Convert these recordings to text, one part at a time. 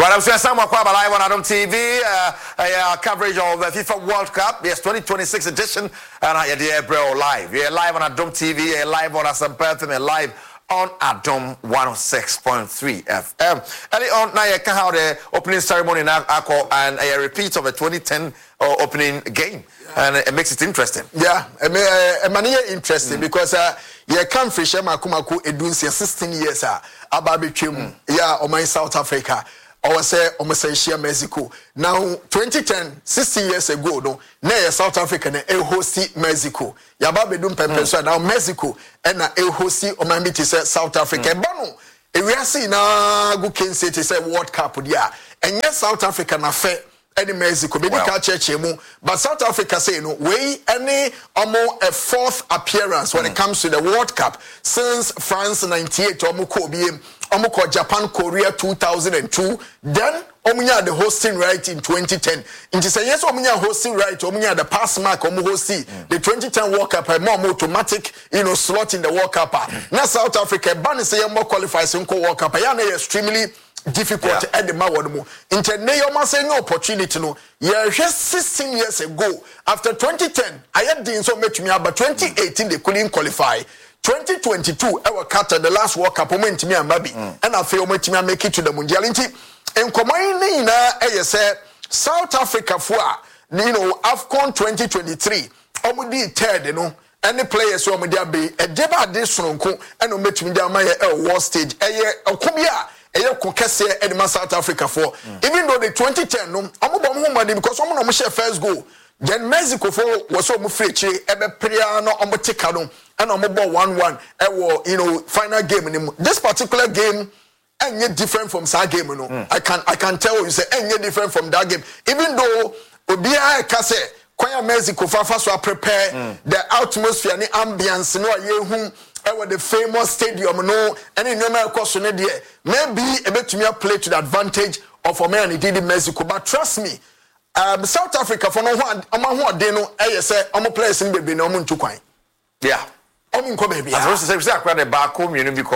Right, I'm saying Samuel Kwaba live on Adam TV, coverage of the FIFA World Cup, yes, 2026 edition, and I dear bro live. You're live on Adam TV, you're live on Asampertham, you're live on Adam 106.3 FM. Early on, now you can have the opening ceremony now, and a repeat of the 2010 opening game. And it makes it interesting. Yeah, it interesting because you come from Shemakumaku, it doing 16 years, Ababi Chim, yeah, South Africa. I say share Mexico. Now 2010, 60 years ago, no, na South Africa na host Mexico. Yaba bedum pempe now Mexico and na host omambi say South Africa. Bano we are see na go Ken City say World Cup dia. And yes South Africa na fe any Mexico be ka church mu, but South Africa say no we any a fourth appearance when it comes to the World Cup since France 98 Omoko Japan Korea 2002 then omunya the hosting right in 2010 inti say yes omunya hosting right omunya the pass mark hosti the 2010 World Cup more automatic slot in the World Cup na South Africa ban say more qualifies in World Cup ya na extremely difficult at the mawono inti na yo ma say no opportunity no yeah 16 years ago after 2010 I had the so metumi about 2018 they couldn't qualify 2022 our Qatar the last World Cup moment me and Babi and I feel me make it to the Mundial in command na say South Africa for AFCON 2023 omudi third any players so omudi be a deba de sonko and ometumi dey am world stage okobia kokese edema South Africa for even though the 2010 no omobom ho because omo no mo share first goal then Mexico for was so mufrechi ebe prayer no omotika no and omobo 1-1 final game this particular game ain't different from that game I can tell you say ain't different from that game even though obia kase kwanya Mexico for so prepare the atmosphere and the ambience no yehu the famous stadium no and in normal course no there maybe ebetumi play to the advantage of Omani did in Mexico but trust me South Africa for no one among they know say players in baby no muntu kwan yeah baby as I say akwa the Bakum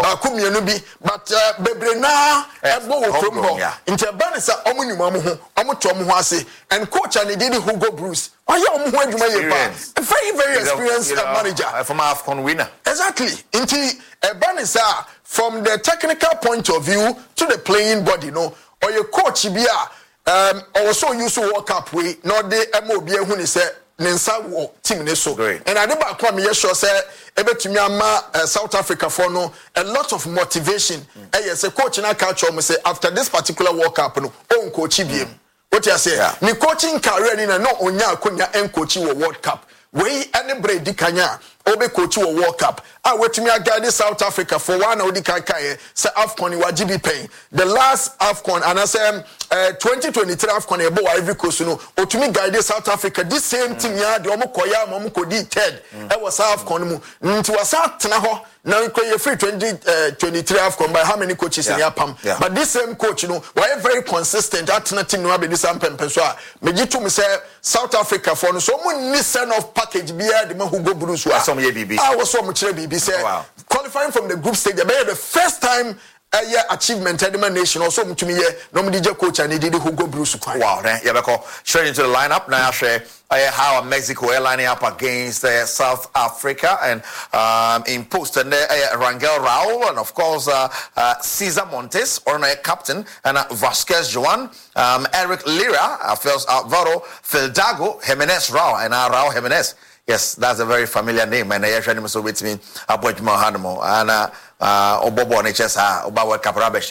bi but bebre na ebo wo from ho inte banisa nyuma to ho ase and coach and did Hugo Bruce oya ho adwuma ye pa very experienced manager from AFCON winner exactly inte banisa from the technical point of view to the playing body or your coach bia also used to World Cup we not the MOB who ni say Nensa wo team ne so and I never come here sure say ebetumi ama South Africa for no a lot of motivation yes a coach na catch me say after this particular World Cup no on coach biem what you say ni coaching career ni na no onya akonya en coach wo World Cup we any break di kanya obe coach wo World Cup wetumi guide South Africa for one odi kai say AFCON wa GB pay the last AFCON and I say 2023 AFCON ebo Ivory Coast no otumi guide South Africa this same team ya de omokoya omokodi third was AFCON mu nti wasa tena ho na nkoye free 2023 AFCON by how many coaches in Yapam but this same coach were very consistent atena team no be this ampempe so a mejitu me say South Africa for no so mu ni send of package bia de Hugo Bruce some BB was so much BB say qualifying from the group stage the first time achievement nation also to me no DJ coach and did Hugo Bruce wow then straight into the lineup now share how Mexico are lining up against South Africa and in post and Rangel Raul and of course Cesar Montes or captain and Vasquez Joan Eric Lira Alvaro Fildago Jimenez Raul and Raul Jimenez. Yes, that's a very familiar name, and I actually so with me about Mohanamo and Obobo NHS Obawa Caprabesh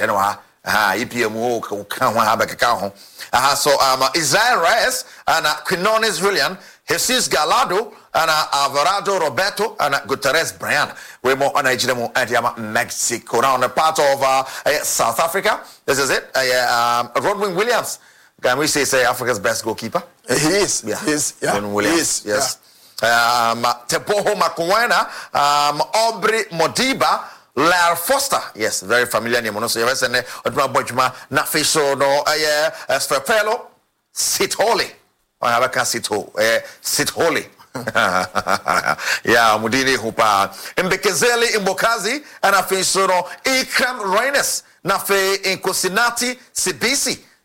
EPMO can have a cacao. So Israel Reyes and Quinones Julian, Jesus Gallardo and Alvarado Roberto and Guterres Brian. We're more on and Mexico. Now on the part of South Africa, this is it. Rodwin Williams, can we say Africa's best goalkeeper? He is. Yeah. He is. Yeah. Rodwin Williams. He is. Yes. Tepoho Makuena, Aubrey Modiba, Lar Foster, yes, very familiar name. So yes, and Bojma Nafiso no Sfepelo, Sit Holy. I have a sit holy. Yeah, Mudini Hupa. Mbekezeli Imbokazi, and Afiso no Ikram Reines, Nafe Inkosinati Sibisi.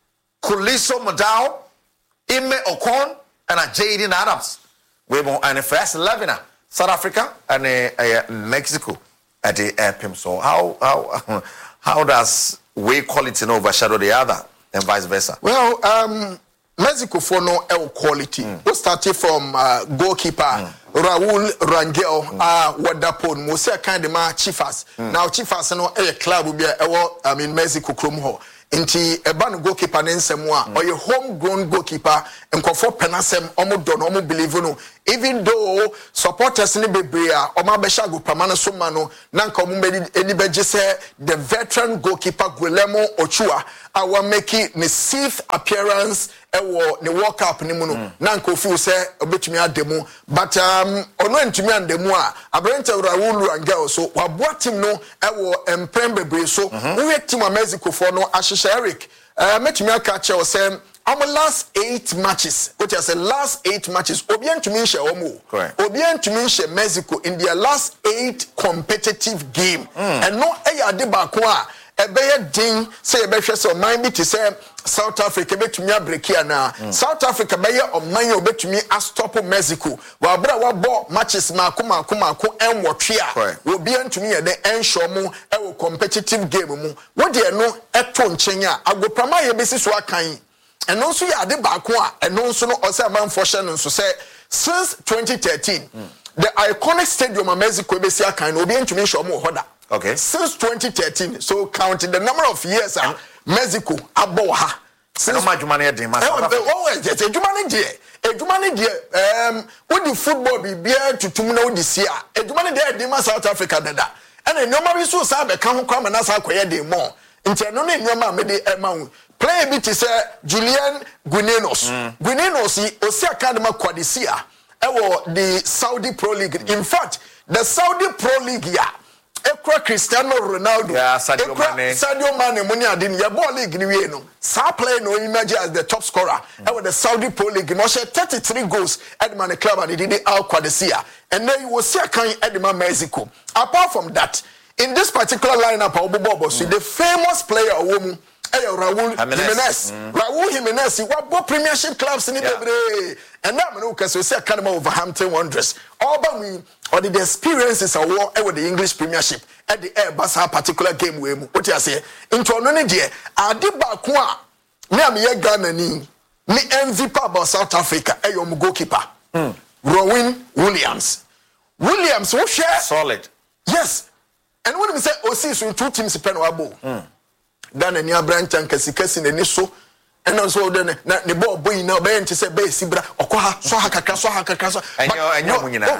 Kuliso Madao, Ime Okon, and Jaden Adams. We were on the first 11, South Africa and Mexico at the airpim. So how does way quality overshadow the other and vice versa? Well, Mexico for no quality. We started from goalkeeper Raul Rangel, Wadapon, Musa Kandema Chifas. Now Chifas no a club will be Mexico Krumho. Inti eban goalkeeper nensemwa or your homegrown goalkeeper and for penasem omo believe no even though supporters ni bebrea oma beshago pamana somano nanka omo enibeje se the veteran goalkeeper Guillermo Ochoa awa make the 6th appearance ewo the World Cup ni mu no nanka ofu se obetumi ademu but ono ntumi andemu a abrante Raul Rangel so waboa team no ewo emprem bebre so we team Mexico for no Eric, metumi aka che o say our last 8 matches, which is the last 8 matches, Obian to Minsha Omo. Obian to Minsha Mexico in their last 8 competitive game. And no Ayadebakwa, a bear ding, say a bear so mind me to say South Africa bet to me a break here now. South Africa bear or mine bet to me a stop Mexico. While Bra bought matches Makuma and Watria will be to me at the end show mo a competitive game. What do you know at Tonchenya? I go primary basis working. And also, yeah, the Bakwa, and also, also, man for Shannon, so say, since 2013, the iconic stadium of Mexico, Besia can be to me show more hoda. Okay. Since 2013, so counting the number of years, Mexico, Aboha. Since much money at the what the football be beer to Tumno this year, a money there, Dima South Africa, and a normal resource, I come and ask how they more. Internally, Yama made the amount. Play bit is Julian Guinenos. Guinenos, Osia Academy Quadisia, the Saudi Pro League. In fact, the Saudi Pro League, Ekra Cristiano Ronaldo, Sadio Mane, Munia Din, Yabo League, no. Sa play no image as the top scorer. The Saudi Pro League, no, 33 goals at Man Club and he did Al Quadisia. And then you will see a kind Edema Mexico. Apart from that, in this particular lineup, the famous player, woman. Raul Jimenez. Raul Jimenez, he was Premiership clubs in the and now Manuka so say Academy of Hampton Wanderers. All about me or the experiences of war with the English Premiership at the Airbus particular game where what you say into another day. I did back one. Me am ye Ghana ni MVP about South Africa. Ayom goalkeeper. Rowan Williams. Williams who share solid. Yes. And when we say OC so 2 teams pen wabo. Ghana ni branch and kasi na ni so and also then the ball boy now be enti say be sibra okwa so hakaka so enyo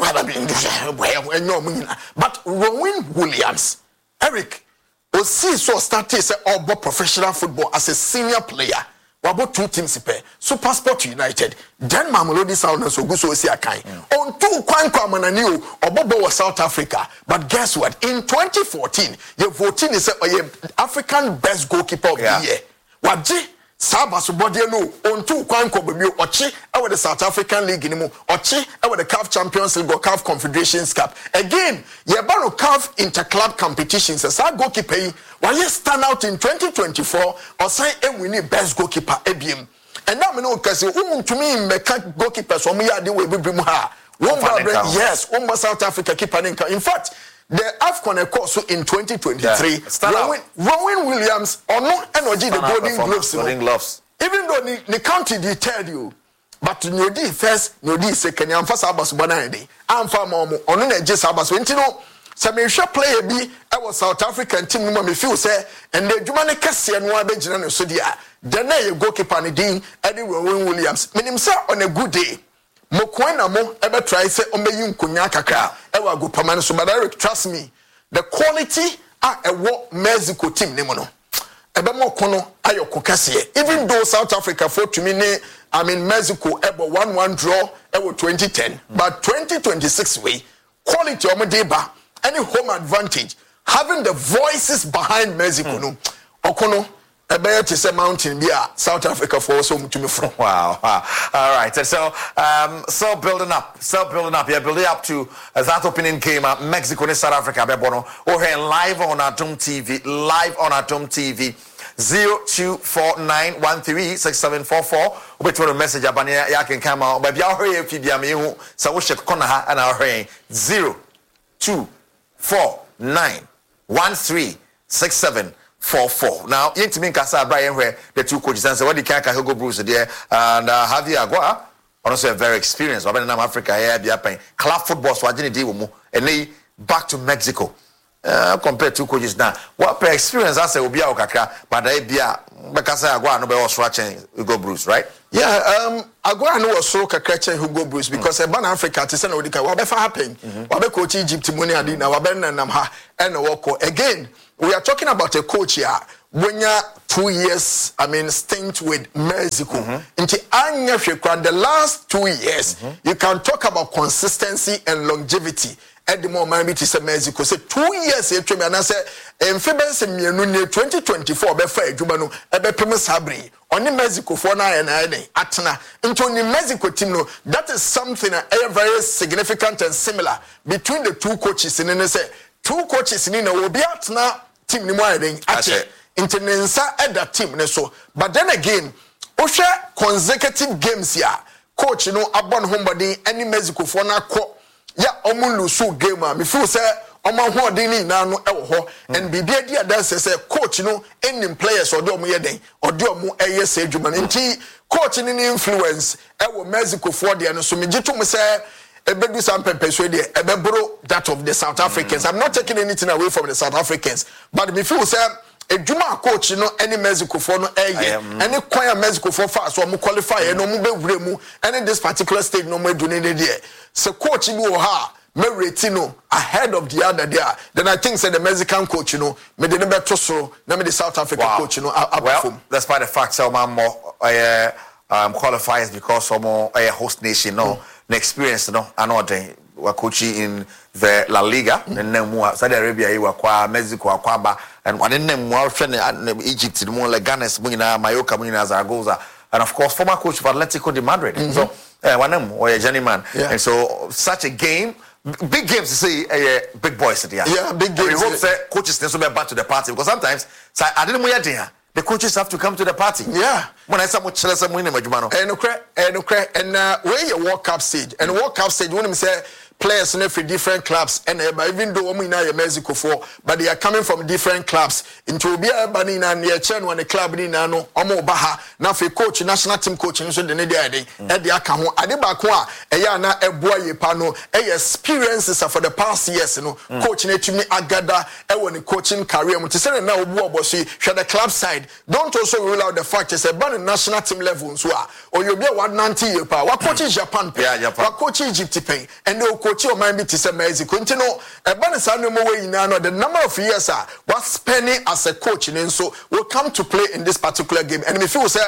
munyina but Rowan Williams Eric Osi so started say obo professional football as a senior player wabo 2 teams pe Super Sport United then Mamelodi Sundowns so go so Osi akan on 2 kwankwa manani o obobo was South Africa but guess what in 2014 your voting is African best goalkeeper of the year waji Sabas body no on 2 kwankwa baby ochi with the South African League ni mu ochi with the CAF Champions League or CAF Confederations Cup again you bano CAF interclub competitions as a goalkeeper why you stand out in 2024 or say win best goalkeeper ABM and now me know cause to me make goalkeepers so me dey we be mu ha yes South Africa keeper in fact the AFCON course in 2023 Rowan Williams or no energy the golden gloves even though the country they tell you but no di first no di second am fast abas bana dey am fa mo ono na je sabas ntino se me hwe player bi e was South African team no me feel say and the adwuma ne kase no abegina no so dia then na ye goalkeeper ne din Eddie Rowan Williams minim say on a good day Mokoena mo ebe try say omeyi nkonya kakra e wa go pamane so but Eric trust me the quality a Mexico team ne mo no ebe mo kono ayoko kase even though South Africa for to me Mexico ebe 1-1 draw e 2010 but 2026 way quality o mo dey ba any home advantage having the voices behind Mexico no okono ebe to say mountain be South Africa for so to me from wow all right so building up yeah building up to that opening game Mexico and South Africa be bono live on Atom TV 0249136744. We to message abania ya can come out. But ya hurry if you be me so we should corner and our hurry 0249136744. Now, Yintimin Casa Brian where the two coaches and say what the Kaka Hugo Bruce there and Javier Agua. Also very experienced. But in Africa, here be playing club football. So I didn't deal with and they back to Mexico. Compared to coaches now, what per experience I say will be our kakra, but they be because Agua no be was watching Hugo Bruce, right? Yeah, Agua no was so kakra Hugo Bruce because in Africa to send odika what be happen. What be coach Egypt money adina, what be namha and woko again. We are talking about a coach here. When you're 2 years, stint with Mexico. The last 2 years, you can talk about consistency and longevity. At the moment, it is a Mexico. So 2 years, and I say, in February 2024, before Jubano, Sabri, on the Mexico for Atana, into the Mexico team. That is something very significant and similar between the two coaches. And then say, two coaches in will be Atana team. Intensa at that team so but then again Osha consecutive games here coach abon homebody any Mexico for na ko ya omulu so game me feel say omo hoden ni na no ewo ho and bibia dia dance say coach any players or do omo ye den or do omo eye say adwuma nti coach ni influence ewo Mexico for dia no so me gito me say ebedu some pepe there ebebro that of the South Africans. I'm not taking anything away from the South Africans, but me feel say Ejuma coach any Mexico for no any choir Mexico for fast so mo qualify no mo be wure mu any this particular stage no mo do ne there so coach bi wo ha me rate ahead of the other there then I think say the Mexican coach me de ne beto so na me the South African coach well despite the fact so man more qualifies because some host nation the experience another we coaching in the La Liga and then Saudi Arabia you were Mexico akwaba and one in them more Egypt more like Ghana Mallorca Zaragoza and of course former coach of Atletico de Madrid so one of them or a journeyman and so such a game big games to see big boys there big games we hope that coaches need to be back to the party because sometimes I didn't know the coaches have to come to the party. Yeah. When I say much less I'm winning Majumano. And where you World Cup stage and World Cup stage when say players for different clubs and even though we know Mexico for but they are coming from different clubs into be a banana near chen when the club ni no omo baha na fe coach national team coaching so the ne dey e dey aka ho ade ba ko a eya na eboa ye pa no experiences for the past years no coach na tumi agada e woni coaching career mo te say na obu oboso hwe the club side don't also rule out the fact say ban national team level so a oyobi 190 ye pa wa coach Japan wa coach Egypt pen and coach your mind to say Mexico. You know, the number of years was spending as a coach and so will come to play in this particular game. And if you say,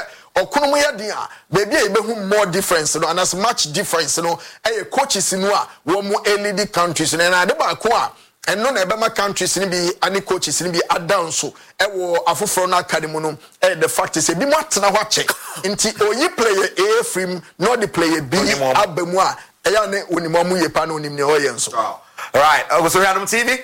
maybe more difference, and as much difference, coaches in more LED countries and I and none of countries in be any coaches in be a down so afufrona academy the fact is be more na watch until you play A film not the player B abemwa right, so Adam TV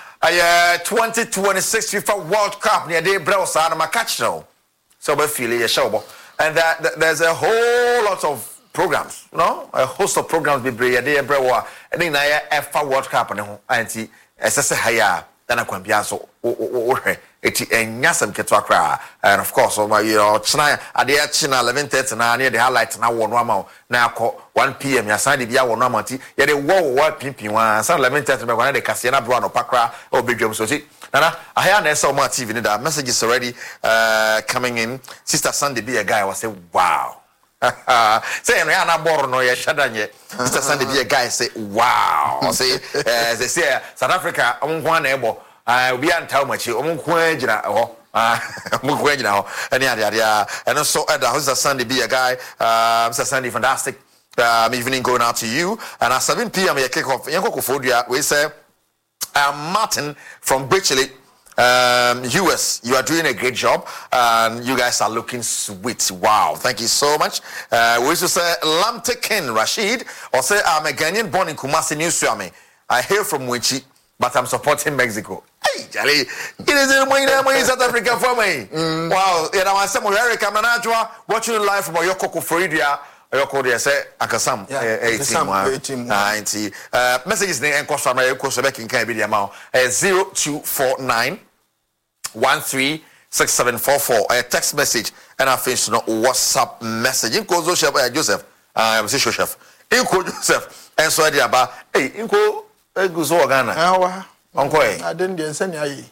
2026 FIFA World Cup near the browser and my catch now. So we feel a show and there's a whole lot of programs, a host of programs be bring there brewa and then FIFA World Cup and anti SS higher than a kwambiaso eti enyasem ketwa kra and of course China ade China 11:30 na near the highlight na won ama na akọ 1 p.m. ya san de bia won ama ti ye de wo pimpin wan san 11:30 be kwana de kase na bro no pakra obedwam so ti nana ahia na esa o ma TV ni da messages already coming in. Sister Sunday be a guy was say wow say no ya na boro no ye shadanye. Sister Sunday be a guy say wow say they say South Africa omo na ebo we are tell much omukwa ho any area and also Mr. Sandy be a guy Mr. Sandy fantastic evening going out to you and at 7 p.m. we kick off we say Martin from Bridgely US, you are doing a great job and you guys are looking sweet. Wow, thank you so much. We used to say Lamtekin Rashid or say I'm a Ghanaian born in Kumasi, New Suame. I hail from Wichi. but I'm supporting Mexico. Hey, Charlie, it is in South Africa for me. Wow, you know, I said, Eric, I'm watching live from Oyoko Florida. Oyoko, they say, Akasam, 18, 90. Messages in Costa Rica, so back in Canada, 0249 136744. A text message and I finish no WhatsApp message. In Joseph, Joseph, I'm Chef. In Joseph, and so I did about, hey, in Guzo Ghana. Uncle, I didn't send you.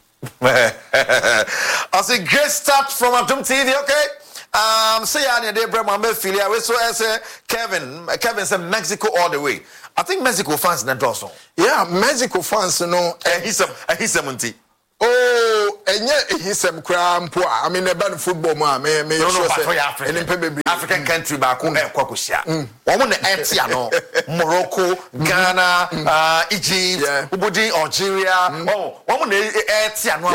I say great start from Adom TV, okay? Say I need Abraham Filia. We saw as Kevin said Mexico all the way. I think Mexico fans na doso. Yeah, Mexico fans no. He's 70. Oh, and he's some cram poor. I mean, about football, man. African country back on Kwakusia. Woman, Etiano, Morocco, Ghana, Egypt, Ubudi, Algeria. Oh, woman, Etiano,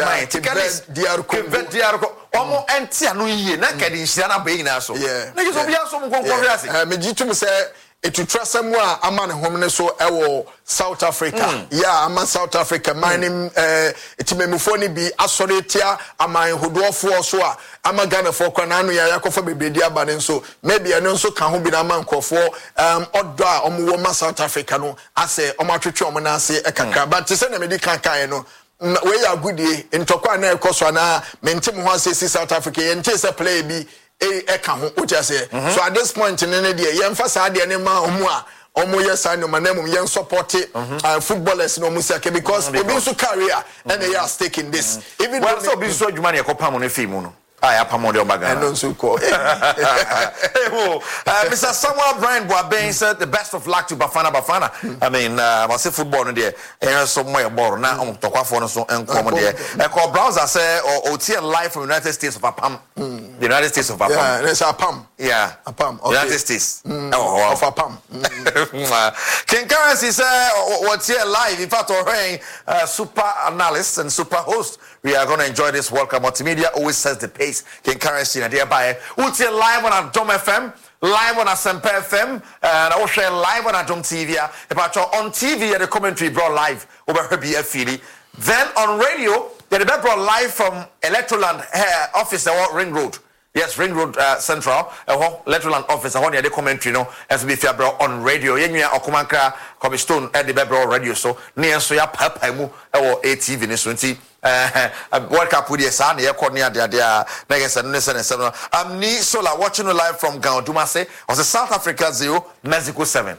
Omo Etiano, Naked, Siana Baina. So, yeah, niggas will be some controversy. Mejitum say. To trust someone, I'm on home so South Africa. Yeah, I'm on South Africa. My name Timemufoni be Asoretia, I'm my Hudo for so I'm a Ghana for Kwanano Yako for Bedia Baden. So maybe I know so can be a man for Odra Omwoma South Africa. No, I say Omatrichomana say a canca, but to send a medical no. We are good in Tokwana Koswana, Mentim says South Africa, and chase a play be. So at this point in any day, young facade and yes, no man, young support footballers no musaka because they been so career and they are staking this. Even well, so be so money a copam on a film. I have a model bag and don't so call. Mr. Samuel Brian Boaben said the best of luck to Bafana. I mean, I say football in there, and somewhere more now on Tokafon so and common there. I call browser say or OT live from United States of Apam. The United States of Apam. Yeah, there's Apam. Yeah, Apam. United States. Of Apam. King Currency say what's here live. In fact, already super analyst and super host. We are going to enjoy this World Cup. Multimedia always sets the pace. King Currency and thereby we'll see live on Adom FM, live on Asempa FM, and also live on Adom TV. About on TV, the commentary brought live over HBF. Then on radio, they brought live from Electroland office Ring Road. Yes, Ring Road Central, Electroland office. I want the commentary, no, as we feel on radio. Yenya Okumanka, Comistone, Eddie Bebro radio. So near so ya Papaimu or ATV in 20. World Cup with the son, yeah, Cornia, there, Negas and Nissan and 7. I'm Ni Sola watching live from Gao Dumase. Was a South Africa 0, Mexico 7.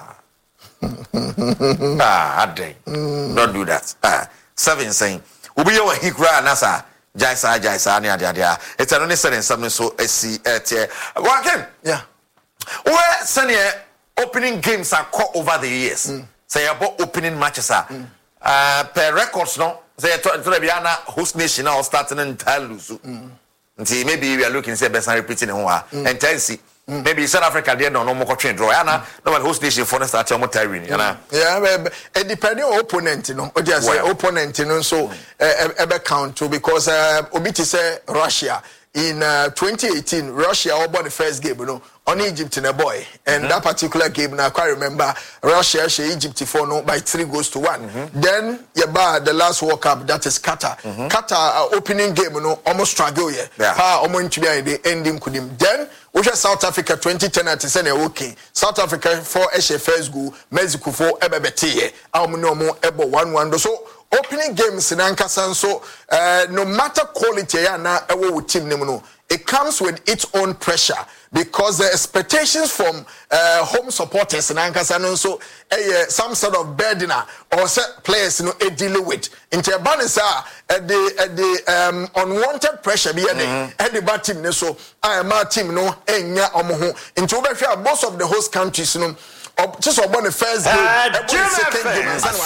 Hard day. Don't do that. 7 saying, Ubi over Hikra Nasa. Jaisa, it's an only setting something so I see it. Again, yeah. Where Sunny opening games are caught over the years. Say about opening matches are per records, no. Say Tolebiana host nation now starting in Talusu. Until maybe we are looking say best and repeating and Tennessee. Maybe South Africa there no more train draw. No one host nation for the start your Tyrion. Yeah, it depending on opponent, you know. Just opponent, you know, so ever count to because Obiti say Russia in 2018, Russia won the first game, you know, on Egypt in a boy. And that particular game, now I quite remember Russia, Egypt for no by 3-1. Then the last World Cup, that is Qatar. Qatar opening game, you know, almost struggle almost to be the ending kudim. Then we have South Africa 2010 at the okay. South Africa for first goal, Mexico for Ebebete. No more ebo 1-1. So opening games in Ankasan, so no matter quality na ewo team no, it comes with its own pressure because the expectations from home supporters in Ankasan so some sort of burden or set players deal with. In Japanese the unwanted pressure be the bad team so my team no enya omo into most of the host countries no just about the first game, second game,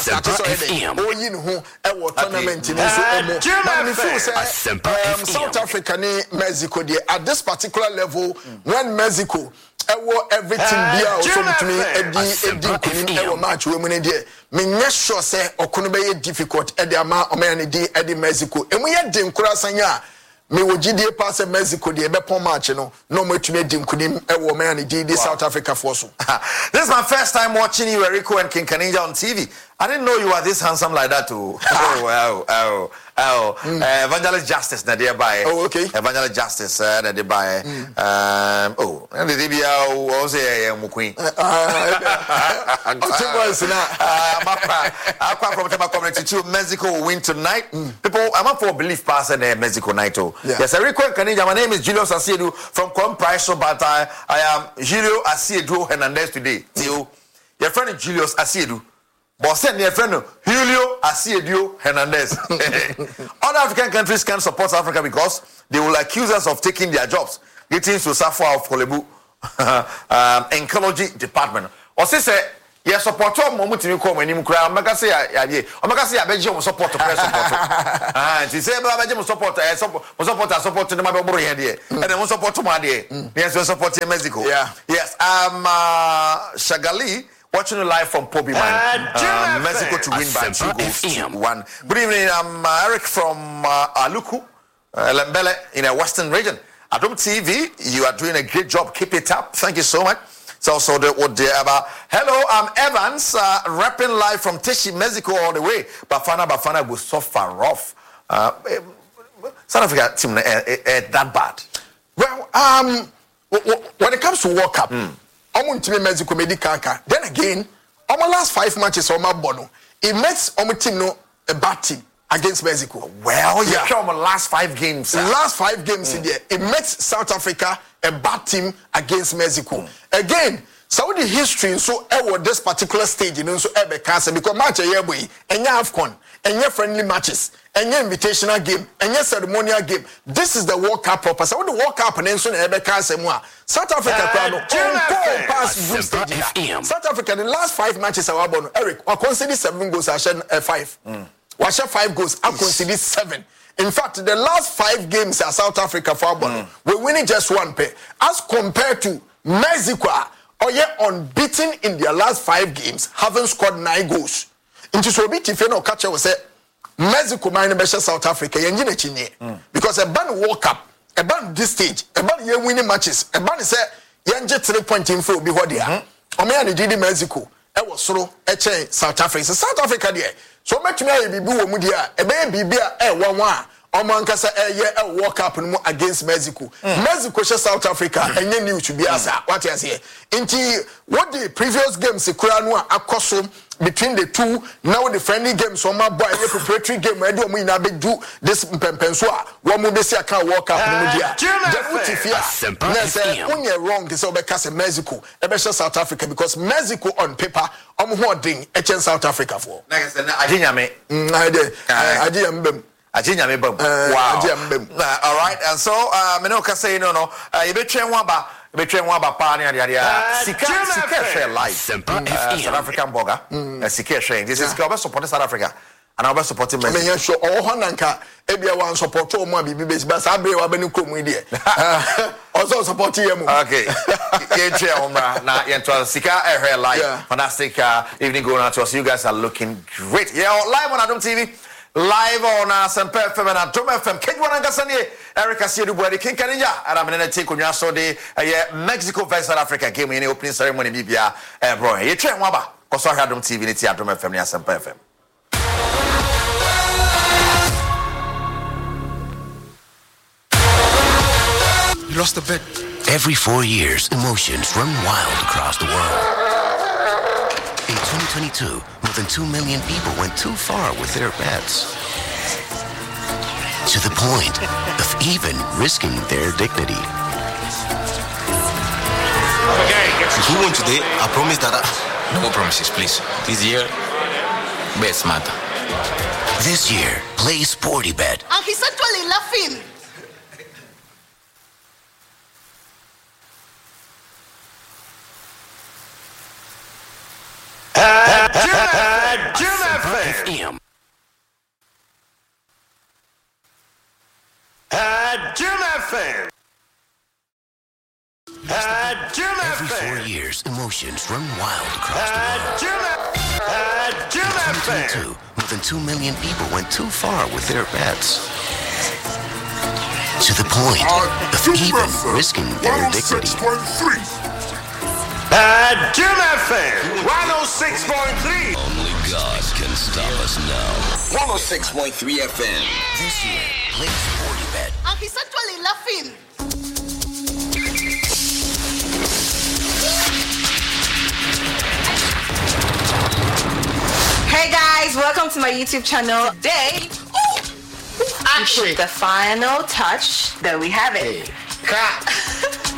South Africa, Mexico. At this particular level, when Mexico, everything be also between Eddie match women there. Me not sure say or couldn't be difficult. Eddie Ama or Eddie Mexico, and we had them Kurasanya. Me wo GDA pass Mexico the ebe match no more to make kunim e wo man the South Africa for so. This is my first time watching you Erico and King Kaninja on TV. I didn't know you were this handsome like that too. Evangelist Justice, na dear by. Oh, okay. Evangelist Justice, na dear by. And the DBA also a Muqueen. I'm from Tampa Community too. Mexico will win tonight. People, I'm up for belief pass and Mexico night too. Yes, I request Canadian. My name is Julius Asiedu from Kwam Price, but I am Julio Asiedu Hernandez today. Your friend is Julius Asiedu. But send your friend Julio Asiedu Hernandez. Other African countries can't support Africa because they will accuse us of taking their jobs. Getting to Safwa of Kolebu Ecology Department. Or say, yes, support moment you come when you cry. Omega say, I bet you support to press support. And she said, I bet you support to the Mabel here. And then we support to my day. Yes, we support Mexico. Yeah. Yes, Shagali. Watching you live from Pobi Mine, Mexico to win by 2-1. Good evening, I'm Eric from Aluku, Lembele in a western region. Adom TV, you are doing a great job. Keep it up. Thank you so much. It's also hello, I'm Evans, rapping live from Tishi, Mexico all the way. Bafana was so far off. South Africa team that bad. Well, when it comes to World Cup, Mexico then again, our last 5 matches on my bono, it makes our team a bad team against Mexico. Well, yeah, our last 5 games. Last 5 games in there, it makes South Africa a bad team against Mexico. Again, Saudi history so ever this particular stage in so ever cancer because match a year boy and AFCON and your friendly matches and your invitational game and your ceremonial game. This is the World Cup proper. So the World Cup and then so ever cancer more. South Africa past group stage. South Africa the last 5 matches are born. Eric, I consider 7 goals. I share 5. I share 5 goals. I consider 7. In fact, the last 5 games at South Africa for born, we're winning just 1 pair as compared to Mexico. Or yet unbeaten in their last 5 games, haven't scored 9 goals. Into so bit if you know catcher was say Mexico mine better South Africa because a ban World Cup, a ban this stage, a ban year winning matches, a ban say Yanje 3 point in for be what they are. Or me and the Mexico, I was solo South Africa. South Africa there. So much me be mudia, a baby beer 1-1. Omankasa a World Cup against Mexico. Mexico South Africa and you new to be as what you say. Into what the previous games Kuranu Akoso between the two, now the friendly games on my boy, the preparatory game, I don't mean I do this Pempensua, one more this account World Cup media. When you're wrong, this over Mexico, especially South Africa, because Mexico on paper, I'm holding South Africa for. Next, I didn't. Wow. All right, and so Menoka say no. You be train waba pa ni dia. Sika share live. South African blogger. Sika sharing. This is government supporting South Africa. And I'll be supporting Mexico. I mean, sure. Oh, Hananka. Ebia one support to mo bibi base. But I be wa benu komu die. Also support you. Okay. You share umra na yentwa Sika share live. Fantastic evening going on to us. You guys are looking great. Yeah, live on Adom TV. Live on Semper FM and Adom FM. Kejwan Angasanie, Eric Asiedu Bwedi, King Kaninja, and I'm going to take on your so the Mexico vs South Africa game in the opening ceremony. Bibia, bro. You train Waba, because I had Adom TV, it's Adom FM, near Semper FM. You lost a bet. Every 4 years, emotions run wild across the world. In 2022, more than 2 million people went too far with their bets. To the point of even risking their dignity. If we win today, I promise that no promises, please. This year, bets matter. This year, play Sporty Bet. And he's actually laughing. FM. Every 4 years, emotions run wild across the world. In 2022, more than 2 million people went too far with their bets. To the point of even risking their dignity. Jim FM 106.3. Only God can stop us now. 106.3 FM. This year, play Sporty Bet. And he's actually laughing. Hey guys, welcome to my YouTube channel. Today, actually the final touch. There we have it. Clap.